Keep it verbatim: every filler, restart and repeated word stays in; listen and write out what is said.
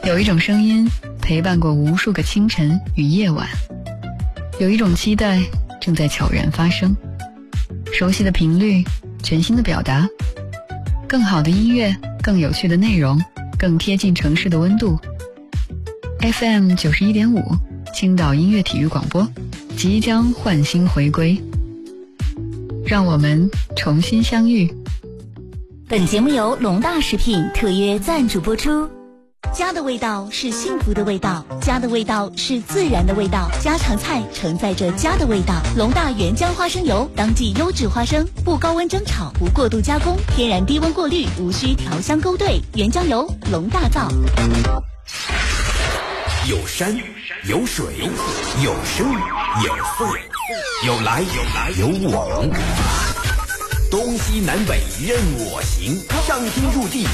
有一种声音陪伴过无数个清晨与夜晚，有一种期待正在悄然发生。熟悉的频率，全新的表达，更好的音乐，更有趣的内容，更贴近城市的温度。 F M 九十一点五 青岛音乐体育广播即将焕新回归，让我们重新相遇。 本节目由龙大食品特约赞助播出。家的味道是幸福的味道，家的味道是自然的味道，家常菜承载着家的味道。龙大原浆花生油，当季优质花生，不高温蒸炒，不过度加工，天然低温过滤，无需调香勾兑。原浆油，龙大造。 有山有水有声有色，有来有往，东西南北任我行，上天入地